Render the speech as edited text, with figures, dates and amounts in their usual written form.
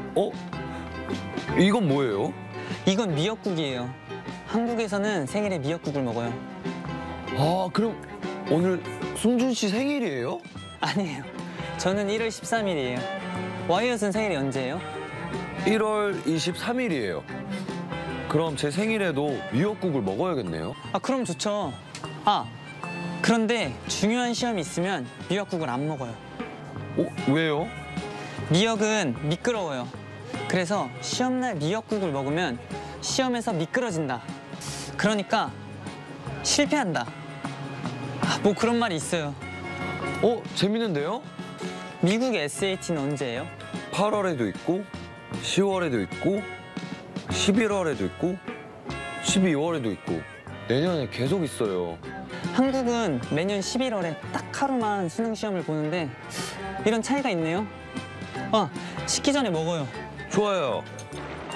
어? 이건 뭐예요? 이건 미역국이에요. 한국에서는 생일에 미역국을 먹어요. 아, 그럼 오늘 승준 씨 생일이에요? 아니에요. 저는 1월 13일이에요. 와이엇은 생일이 언제예요? 1월 23일이에요. 그럼 제 생일에도 미역국을 먹어야겠네요. 아, 그럼 좋죠. 아, 그런데 중요한 시험이 있으면 미역국을 안 먹어요. 왜요? 미역은 미끄러워요. 그래서 시험날 미역국을 먹으면 시험에서 미끄러진다. 그러니까 실패한다. 뭐 그런 말이 있어요. 재밌는데요? 미국 SAT는 언제예요? 8월에도 있고 10월에도 있고 11월에도 있고 12월에도 있고 내년에 계속 있어요. 한국은 매년 11월에 딱 하루만 수능 시험을 보는데 이런 차이가 있네요. 식기 전에 먹어요. 좋아요.